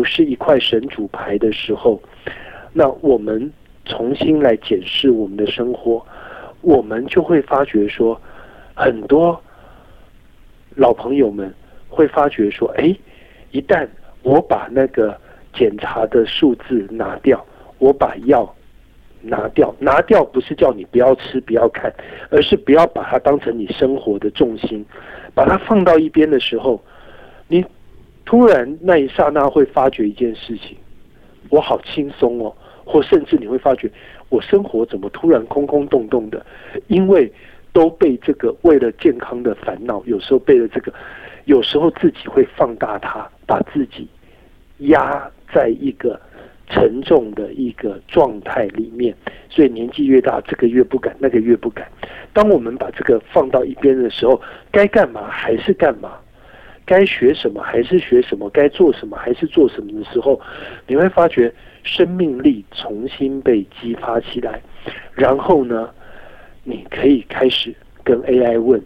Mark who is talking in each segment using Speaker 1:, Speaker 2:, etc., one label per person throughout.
Speaker 1: 是一块神主牌的时候，那我们重新来检视我们的生活，我们就会发觉说，很多老朋友们会发觉说，一旦我把那个检查的数字拿掉，我把药拿掉不是叫你不要吃不要看，而是不要把它当成你生活的重心，把它放到一边的时候，你突然那一刹那会发觉一件事情，我好轻松哦，或甚至你会发觉我生活怎么突然空空洞洞的，因为都被这个为了健康的烦恼，有时候被了这个，有时候自己会放大它，把自己压在一个沉重的一个状态里面，所以年纪越大，这个越不敢，那个越不敢。当我们把这个放到一边的时候，该干嘛还是干嘛，该学什么还是学什么，该做什么还是做什么的时候，你会发觉生命力重新被激发起来。然后呢，你可以开始跟 AI 问，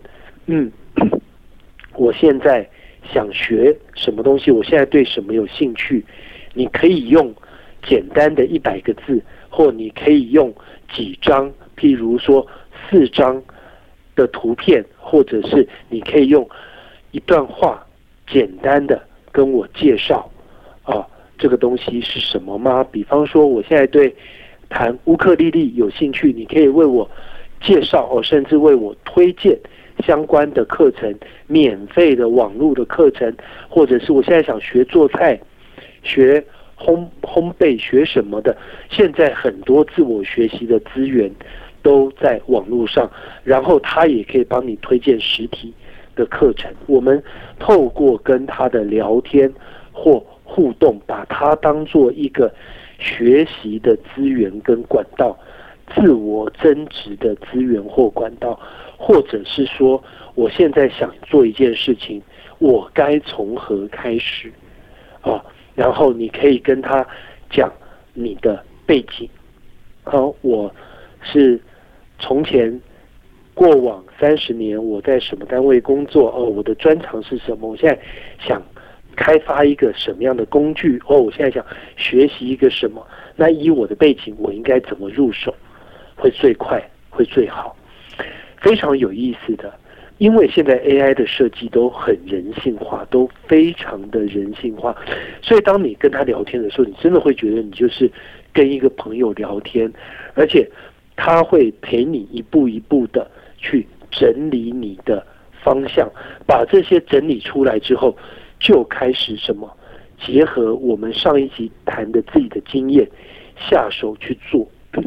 Speaker 1: 我现在想学什么东西，我现在对什么有兴趣，你可以用简单的100个字，或你可以用几张，譬如说4张的图片，或者是你可以用一段话简单的跟我介绍这个东西是什么吗？比方说我现在对弹乌克丽丽有兴趣，你可以为我介绍甚至为我推荐相关的课程，免费的网络的课程，或者是我现在想学做菜，学烘焙，学什么的，现在很多自我学习的资源都在网络上，然后他也可以帮你推荐实体的课程。我们透过跟他的聊天或互动，把它当作一个学习的资源跟管道，自我增值的资源或管道，或者是说我现在想做一件事情，我该从何开始然后你可以跟他讲你的背景我是从前过往30年我在什么单位工作我的专长是什么，我现在想开发一个什么样的工具我现在想学习一个什么，那以我的背景我应该怎么入手会最快会最好。非常有意思的，因为现在 AI 的设计都很人性化，都非常的人性化，所以当你跟他聊天的时候，你真的会觉得你就是跟一个朋友聊天，而且他会陪你一步一步的去整理你的方向，把这些整理出来之后，就开始什么，结合我们上一集谈的自己的经验，下手去做，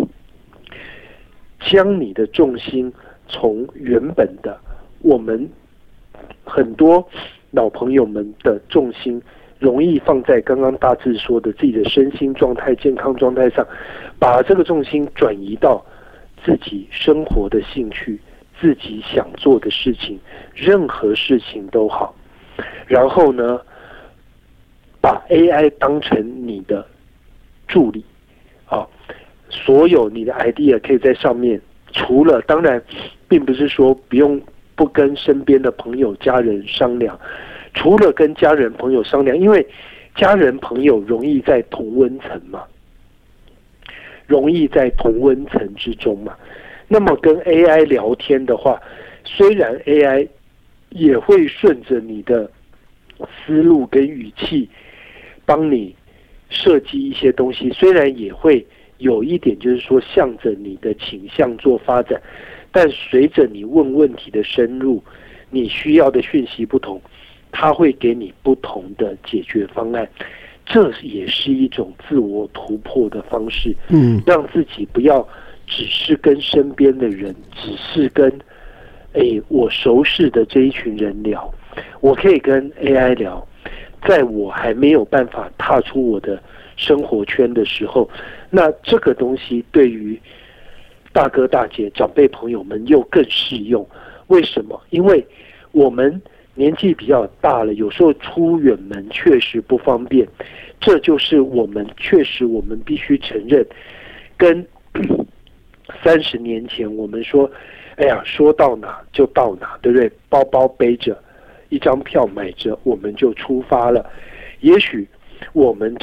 Speaker 1: 将你的重心从原本的我们很多老朋友们的重心容易放在刚刚大致说的自己的身心状态、健康状态上，把这个重心转移到自己生活的兴趣、自己想做的事情，任何事情都好。然后呢，把 AI 当成你的助理所有你的 idea 可以在上面，除了当然并不是说不跟身边的朋友家人商量，除了跟家人朋友商量，因为家人朋友容易在同温层嘛，容易在同温层之中嘛。那么跟 AI 聊天的话，虽然 AI 也会顺着你的思路跟语气帮你设计一些东西，虽然也会有一点就是说向着你的倾向做发展，但随着你问问题的深入，你需要的讯息不同，它会给你不同的解决方案。这也是一种自我突破的方式，让自己不要只是跟身边的人，只是跟我熟识的这一群人聊，我可以跟 AI 聊，在我还没有办法踏出我的生活圈的时候，那这个东西对于大哥大姐长辈朋友们又更适用。为什么？因为我们年纪比较大了，有时候出远门确实不方便，这就是我们必须承认，跟30年前我们说说到哪就到哪，对不对？包包背着，一张票买着，我们就出发了。也许我们